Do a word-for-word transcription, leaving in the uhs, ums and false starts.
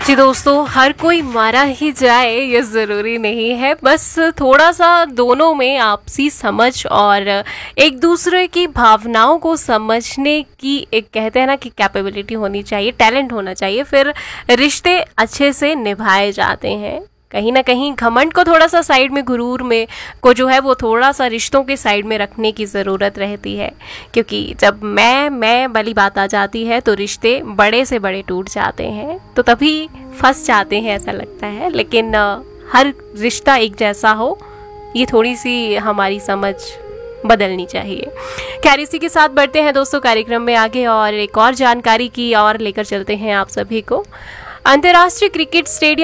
जी दोस्तों, हर कोई मारा ही जाए ये ज़रूरी नहीं है। बस थोड़ा सा दोनों में आपसी समझ और एक दूसरे की भावनाओं को समझने की एक कहते हैं ना कि कैपेबिलिटी होनी चाहिए, टैलेंट होना चाहिए, फिर रिश्ते अच्छे से निभाए जाते हैं। कहीं ना कहीं घमंड को थोड़ा सा साइड में, गुरूर में को जो है वो थोड़ा सा रिश्तों के साइड में रखने की ज़रूरत रहती है, क्योंकि जब मैं मैं वाली बात आ जाती है तो रिश्ते बड़े से बड़े टूट जाते हैं, तो तभी फंस जाते हैं ऐसा लगता है। लेकिन अ, हर रिश्ता एक जैसा हो, ये थोड़ी सी हमारी समझ बदलनी चाहिए। खैर, इसी के साथ बढ़ते हैं दोस्तों कार्यक्रम में आगे और एक और जानकारी की और लेकर चलते हैं आप सभी को। अंतर्राष्ट्रीय क्रिकेट स्टेडियम